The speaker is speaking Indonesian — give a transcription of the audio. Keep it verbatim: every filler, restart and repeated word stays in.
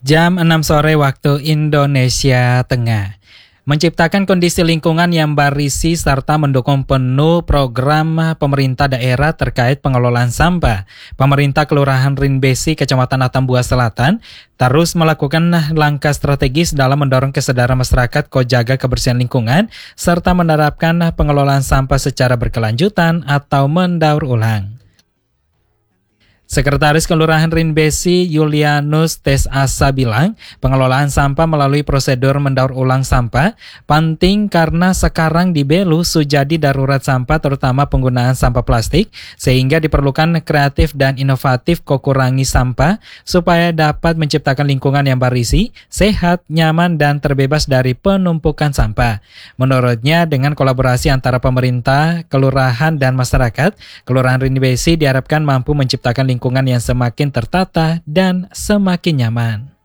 Jam enam sore waktu Indonesia Tengah. Menciptakan kondisi lingkungan yang berisi serta mendukung penuh program pemerintah daerah terkait pengelolaan sampah. Pemerintah Kelurahan Rinbesi, Kecamatan Atambua Selatan, terus melakukan langkah strategis dalam mendorong kesadaran masyarakat jaga kebersihan lingkungan, serta menerapkan pengelolaan sampah secara berkelanjutan atau mendaur ulang. Sekretaris Kelurahan Rinbesi Yulianus Tesasa bilang, pengelolaan sampah melalui prosedur mendaur ulang sampah penting karena sekarang di Belu sujadi darurat sampah terutama penggunaan sampah plastik, sehingga diperlukan kreatif dan inovatif kurangi sampah supaya dapat menciptakan lingkungan yang berisi, sehat, nyaman, dan terbebas dari penumpukan sampah. Menurutnya, dengan kolaborasi antara pemerintah, kelurahan, dan masyarakat, Kelurahan Rinbesi diharapkan mampu menciptakan lingkungan lingkungan yang semakin tertata dan semakin nyaman.